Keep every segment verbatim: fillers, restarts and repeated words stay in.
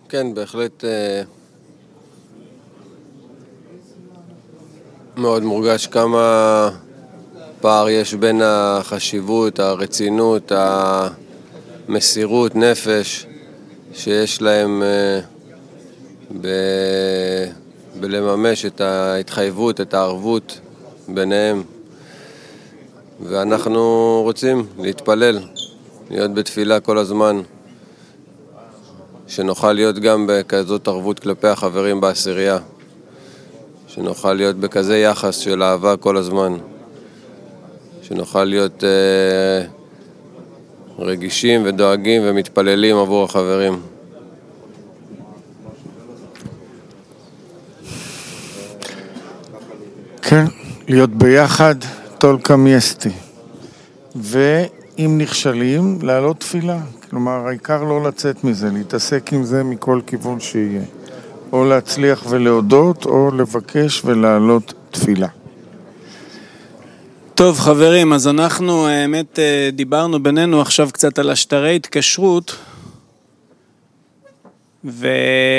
כן, בהחלט מאוד מורגש כמה פער יש בין החשיבות, הרצינות, המסירות, נפש שיש להם ב... בלממש את ההתחייבות, את הערבות ביניהם. ואנחנו רוצים להתפלל, להיות בתפילה כל הזמן, שנוכל להיות גם בכזאת ערבות כלפי החברים בעשירייה, שנוכל להיות בכזה יחס של אהבה כל הזמן, שנוכל להיות אה, רגישים ודואגים ומתפללים עבור החברים. כן, להיות ביחד, תולקה מיסטי. ואם נכשלים, לעלות תפילה. כלומר, העיקר לא לצאת מזה, להתעסק עם זה מכל כיוון שיהיה. או להצליח ולהודות, או לבקש ולעלות תפילה. טוב חברים, אז אנחנו האמת דיברנו בינינו עכשיו קצת על השטרי התקשרות, ו...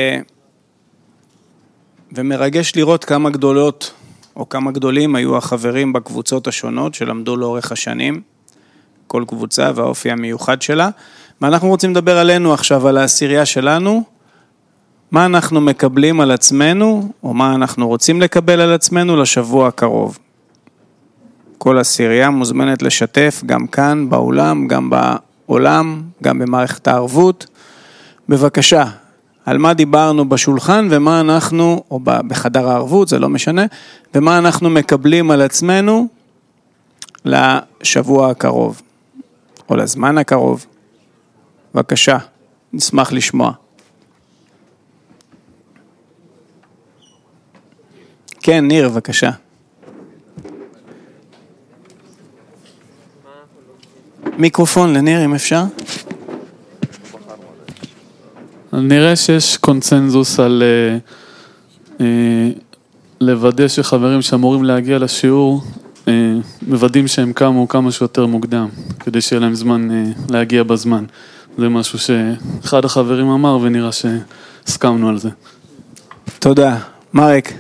ומרגש לראות כמה גדולות או כמה גדולים היו החברים בקבוצות השונות שלמדו לאורך השנים, כל קבוצה והאופי המיוחד שלה, ואנחנו רוצים לדבר עלינו עכשיו, על העשירייה שלנו, מה אנחנו מקבלים על עצמנו, או מה אנחנו רוצים לקבל על עצמנו לשבוע הקרוב. כל עשירייה מוזמנת לשתף, גם כאן באולם, גם בעולם, גם במערכת הערבות. בבקשה, על מה דיברנו בשולחן ומה אנחנו, או בחדר הערבות, זה לא משנה, ומה אנחנו מקבלים על עצמנו לשבוע הקרוב, או לזמן הקרוב. בבקשה, נשמח לשמוע. כן, ניר, בבקשה. מיקרופון לניר, אם אפשר. נראה שיש קונצנזוס על אה, אה, לוודא שחברים שאמורים להגיע לשיעור, אה, מוודאים שהם קמו כמה שיותר מוקדם, כדי שיהיה להם זמן אה, להגיע בזמן. זה משהו שאחד החברים אמר ונראה שהסכמנו על זה. תודה. מרק.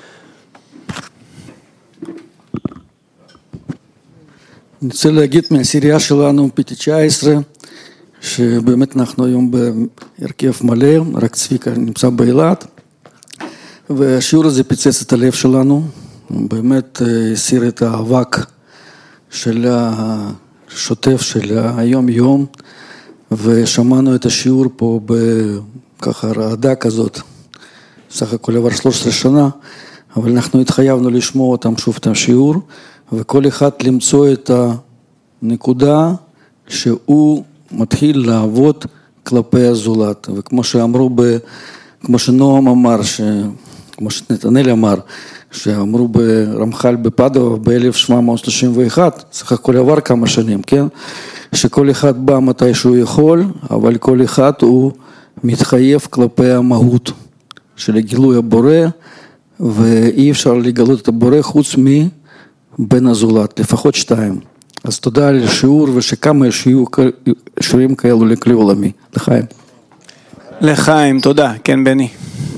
אני רוצה להגיד מהעשירייה שלנו, פי תשע עשרה, שבאמת אנחנו היום בהרכב מלא, רק צביקה נמצא באילת, והשיעור הזה פיצץ את הלב שלנו, באמת הסיר את האבק של השוטף של היום יום, ושמענו את השיעור פה בככה רעדה כזאת, סך הכל עבר שלוש עשרה שנה, אבל אנחנו התחייבנו לשמוע אותם שוב את השיעור, וכל אחד למצוא את הנקודה שהוא מתחיל לעבוד כלפי הזולת. וכמו שאמרו, ב, כמו שנועם אמר, ש, כמו שנתנאל אמר, שאמרו ברמח"ל בפדובה ב-אלף שבע מאות שלושים ואחת, סך הכל עבר כמה שנים, כן? שכל אחד בא מתי שהוא יכול, אבל כל אחד הוא מתחייב כלפי המהות של הגילוי הבורא, ואי אפשר לגלות את הבורא חוץ מבן הזולת, לפחות שתיים. אז תודה על השיעור, ושכמה שיהיו שיעורים כאלו לכלי עולמי. לחיים. לחיים, תודה. כן, בני.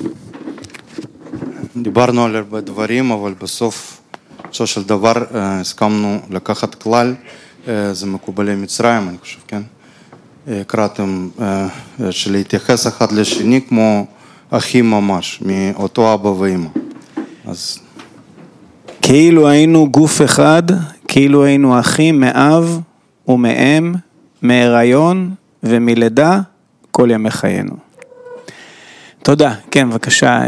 דיברנו על הרבה דברים, אבל בסוף, בסופו של דבר, הסכמנו לקחת כלל, זה מקובלי מצרים, אני חושב, כן? קראתם שלהתייחס אחד לשני כמו אחים ממש, מאותו אבא ואמא. אז... כאילו היינו גוף אחד, כאילו היינו אחים מאב ומאם, מהיריון ומלידה, כל ימי חיינו. תודה. כן, בבקשה.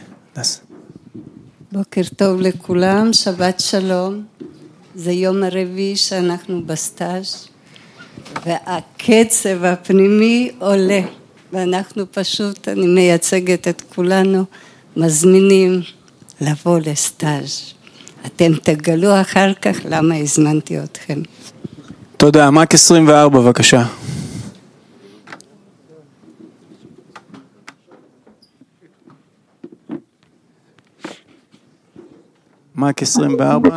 בוקר טוב לכולם, שבת שלום. זה יום הרביעי שאנחנו בסטאז' והקצב הפנימי עולה, ואנחנו פשוט, אני מייצגת את כולנו, מזמינים לבוא לסטאז'. אתם תגלו אחר כך למה הזמנתי אתכם. תודה. מק עשרים וארבע, בבקשה. מק עשרים וארבע.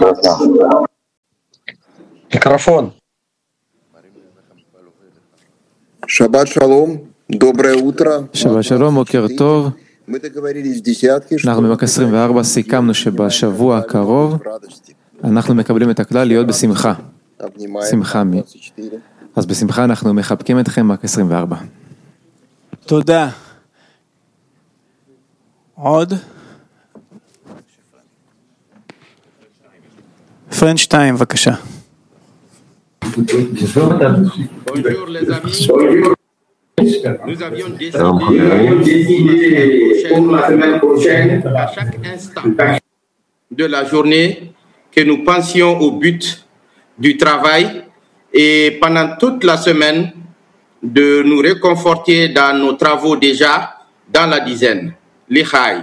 מיקרופון. שבת שלום, שבת שלום, בוקר טוב. אנחנו במכה עשרים וארבע סיכמנו שבשבוע הקרוב אנחנו מקבלים את הכלל להיות בשמחה. שמחה מי. אז בשמחה אנחנו מחבקים אתכם במכה עשרים וארבע. תודה. עוד? פרנץ' שתיים, בבקשה. Nous avions décidé pour la semaine prochaine, à chaque instant de la journée, que nous pensions au but du travail et pendant toute la semaine de nous réconforter dans nos travaux déjà dans la dizaine. L'Ichaï.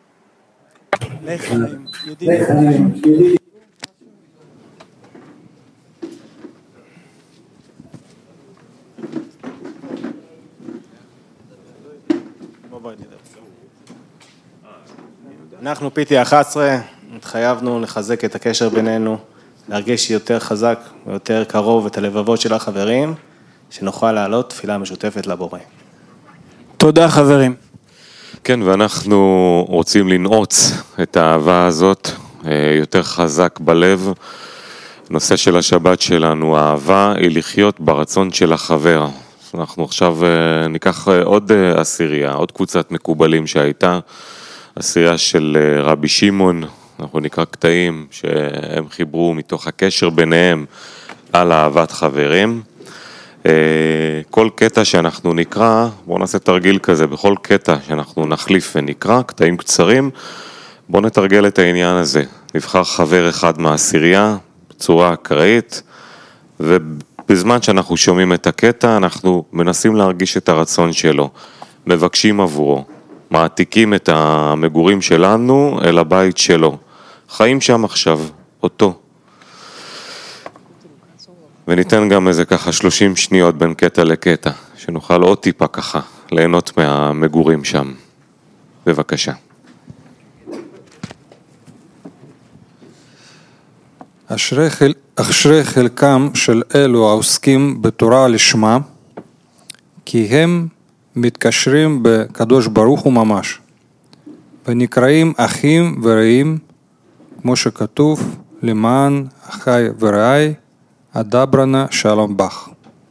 אנחנו פיטי אחת עשרה, התחייבנו לחזק את הקשר בינינו, להרגיש יותר חזק ויותר קרוב את הלבבות של החברים, שנוכל לעלות תפילה משותפת לבורא. תודה חברים. כן, ואנחנו רוצים לנעוץ את האהבה הזאת יותר חזק בלב. הנושא של השבת שלנו, האהבה היא לחיות ברצון של החבר. אנחנו עכשיו ניקח עוד עשירייה, עוד קבוצת מקובלים שהייתה, עשירייה של רבי שמעון, אנחנו נקרא קטעים שהם חיברו מתוך הקשר ביניהם על אהבת חברים. כל קטע שאנחנו נקרא, בואו נעשה תרגיל כזה, בכל קטע שאנחנו נחליף ונקרא, קטעים קצרים, בואו נתרגל את העניין הזה. נבחר חבר אחד מהעשירייה בצורה אקראית, ובזמן שאנחנו שומעים את הקטע, אנחנו מנסים להרגיש את הרצון שלו, מבקשים עבורו. מעתיקים את המגורים שלנו אל הבית שלו. חיים שם עכשיו, אותו. וניתן גם איזה ככה שלושים שניות בין קטע לקטע, שנוכל עוד טיפה ככה ליהנות מהמגורים שם. בבקשה. אשרי, חל... אשרי חלקם של אלו העוסקים בתורה לשמה, כי הם מתקשרים בקדוש ברוך הוא ממש, ונקראים אחים ורעים, כמו שכתוב, למען אחי ורעי, אדברנה שלום בך.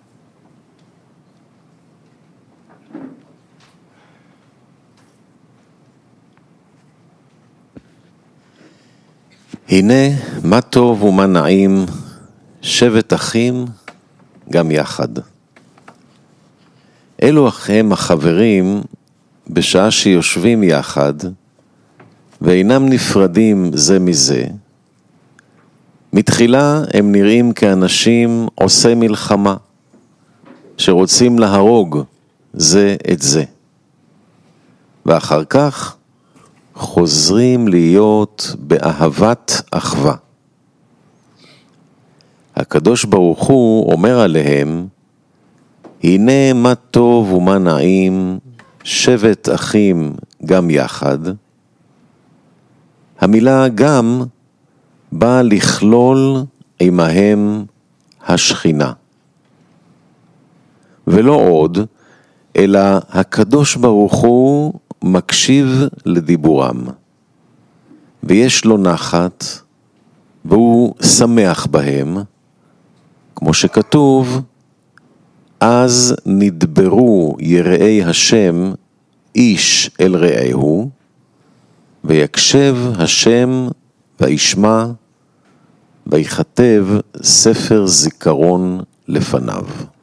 הנה מה טוב ומה נעים, שבט אחים גם יחד. אלו הם החברים בשעה שיושבים יחד ואינם נפרדים זה מזה. מתחילה הם נראים כאנשים עושי מלחמה שרוצים להרוג זה את זה. ואחר כך חוזרים להיות באהבת אחווה. הקדוש ברוך הוא אומר עליהם, הנה מה טוב ומה נעים, שבט אחים גם יחד. המילה גם באה לכלול עמהם השכינה. ולא עוד, אלא הקדוש ברוך הוא מקשיב לדיבורם. ויש לו נחת, והוא שמח בהם, כמו שכתוב, אז נדברו יראי השם איש אל רעהו, ויקשב השם וישמע, ויכתב ספר זיכרון לפניו.